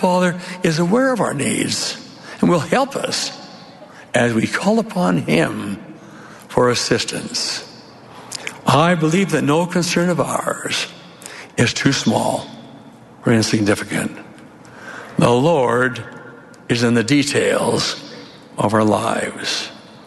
Father is aware of our needs and will help us as we call upon Him for assistance. I believe that no concern of ours is too small or insignificant. The Lord is in the details of our lives.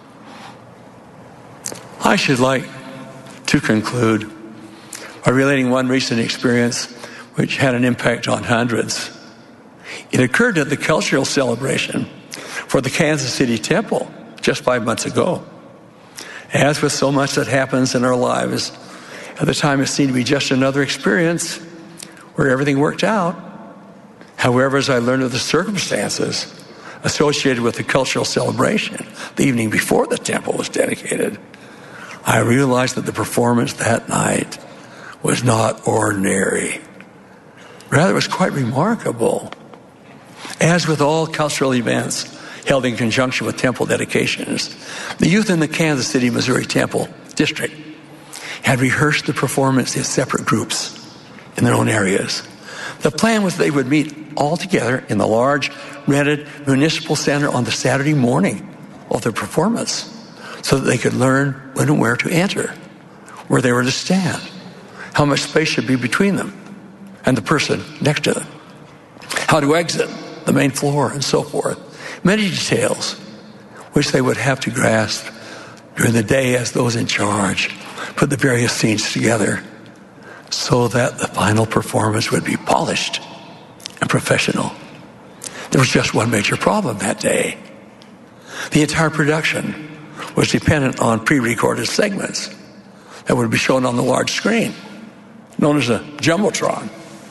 I should like to conclude by relating one recent experience which had an impact on hundreds. It occurred at the cultural celebration for the Kansas City Temple just 5 months ago. As with so much that happens in our lives, at the time it seemed to be just another experience where everything worked out. However, as I learned of the circumstances associated with the cultural celebration the evening before the temple was dedicated, I realized that the performance that night was not ordinary. Rather, it was quite remarkable. As with all cultural events held in conjunction with temple dedications, the youth in the Kansas City, Missouri Temple District had rehearsed the performance in separate groups in their own areas. The plan was they would meet all together in the large rented municipal center on the Saturday morning of the performance so that they could learn when and where to enter, where they were to stand, how much space should be between them and the person next to them, how to exit the main floor, and so forth. Many details which they would have to grasp during the day as those in charge put the various scenes together so that the final performance would be polished and professional. There was just one major problem that day. The entire production was dependent on pre-recorded segments that would be shown on the large screen, known as a Jumbotron.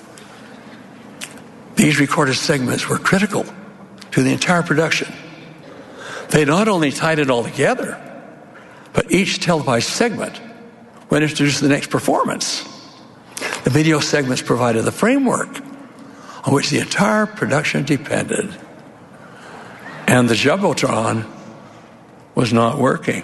These recorded segments were critical to the entire production. They not only tied it all together, but each televised segment would introduce the next performance. The video segments provided the framework on which the entire production depended. And the Jumbotron was not working.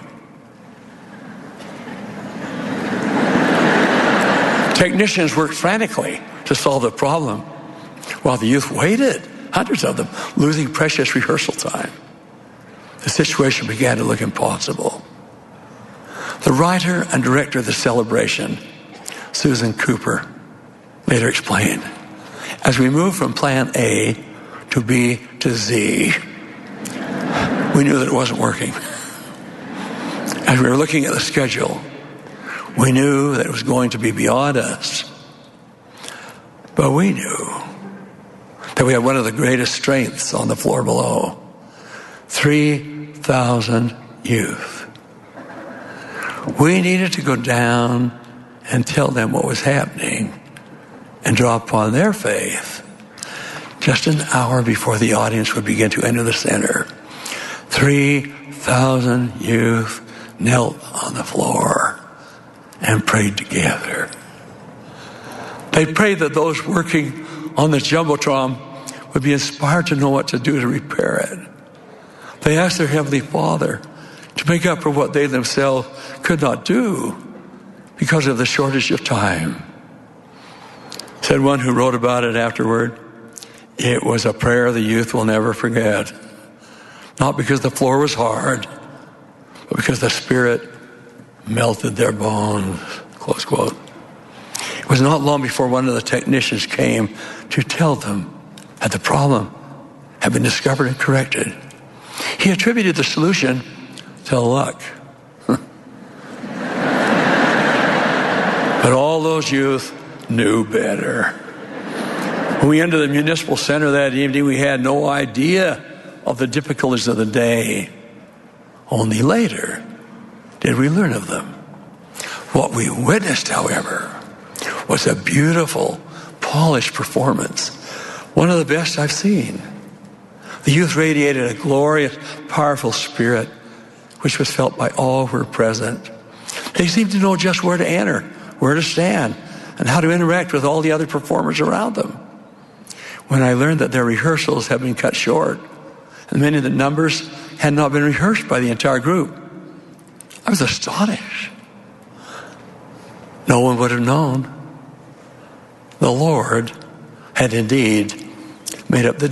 Technicians worked frantically to solve the problem while the youth waited, hundreds of them, losing precious rehearsal time. The situation began to look impossible. The writer and director of the celebration, Susan Cooper, later explained, as we moved from plan A to B to Z, we knew that it wasn't working. As we were looking at the schedule, we knew that it was going to be beyond us. But we knew that we had one of the greatest strengths on the floor below. 3,000 youth. We needed to go down and tell them what was happening and draw upon their faith just an hour before the audience would begin to enter the center. 3,000 youth knelt on the floor and prayed together. They prayed that those working on the Jumbotron would be inspired to know what to do to repair it. They asked their Heavenly Father to make up for what they themselves could not do because of the shortage of time. Said one who wrote about it afterward, it was a prayer the youth will never forget. Not because the floor was hard, but because the Spirit melted their bones, close quote. It was not long before one of the technicians came to tell them that the problem had been discovered and corrected. He attributed the solution to luck. But all those youth knew better. When we entered the municipal center that evening, we had no idea of the difficulties of the day. Only later did we learn of them. What we witnessed, however, was a beautiful, polished performance, one of the best I've seen. The youth radiated a glorious, powerful spirit, which was felt by all who were present. They seemed to know just where to enter, where to stand, and how to interact with all the other performers around them. When I learned that their rehearsals had been cut short, and many of the numbers had not been rehearsed by the entire group, I was astonished. No one would have known. The Lord had indeed made up the